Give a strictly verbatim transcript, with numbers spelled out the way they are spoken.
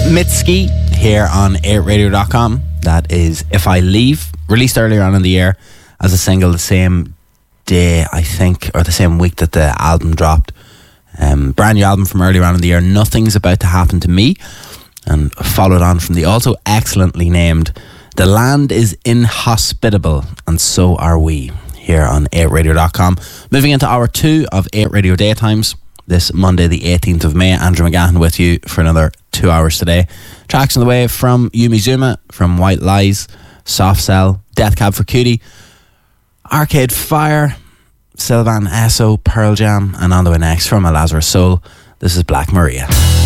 Mitski here on eight radio dot com. That is If I Leave, released earlier on in the year as a single the same day, I think, or the same week that the album dropped. Um, brand new album from earlier on in the year, Nothing's About to Happen to Me, and followed on from the also excellently named The Land is Inhospitable and So Are We, here on eight radio dot com. Moving into hour two of eight Radio Daytimes this Monday the eighteenth of May. Andrew McGahan with you for another two hours today. Tracks on the way from Yumi Zuma, from White Lies, Soft Cell, Death Cab for Cutie, Arcade Fire, Sylvan Esso, Pearl Jam, and on the way next from A Lazarus Soul, this is Black Maria.